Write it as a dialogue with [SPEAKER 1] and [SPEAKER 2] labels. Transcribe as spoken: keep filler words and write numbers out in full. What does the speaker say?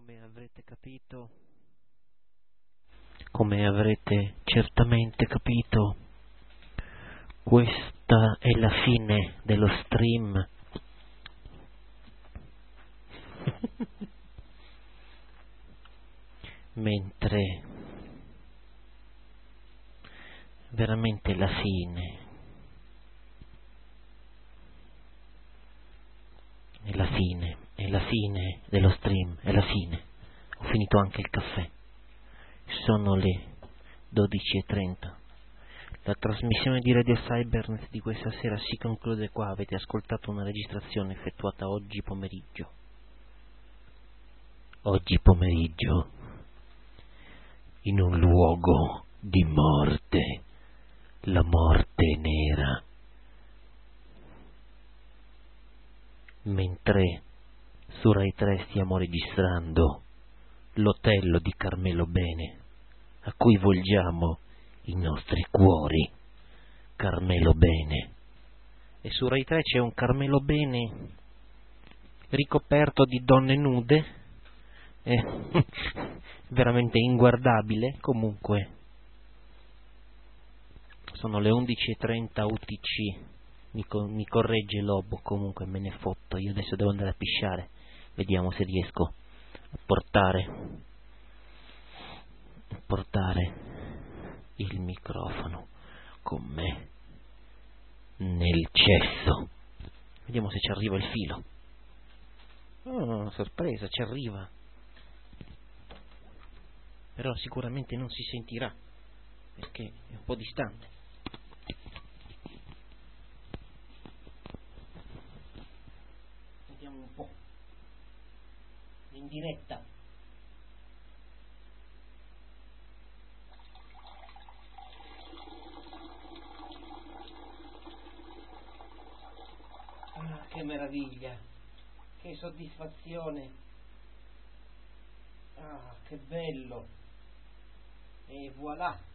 [SPEAKER 1] come avrete capito, come avrete certamente capito, questa è la fine dello stream. Mentre veramente la fine, è la fine, è la fine dello stream, è la fine. Ho finito anche il caffè. Sono le dodici e trenta. La trasmissione di Radio Cybernet di questa sera si conclude qua. Avete ascoltato una registrazione effettuata oggi pomeriggio. Oggi pomeriggio, in un luogo di morte, la morte nera. Mentre su Rai tre stiamo registrando l'Otello di Carmelo Bene, a cui volgiamo i nostri cuori. Carmelo Bene. E su Rai tre c'è un Carmelo Bene ricoperto di donne nude, eh, veramente inguardabile. Comunque sono le undici e trenta U T C, mi, co- mi corregge Lobo. Comunque me ne fotto, io adesso devo andare a pisciare. Vediamo se riesco a portare a portare il microfono con me nel cesso. Vediamo se ci arriva il filo. Oh, sorpresa, ci arriva. Però sicuramente non si sentirà, perché è un po' distante. Sentiamo un po'. In diretta. Ah, che meraviglia, che soddisfazione. Ah, che bello. E voilà.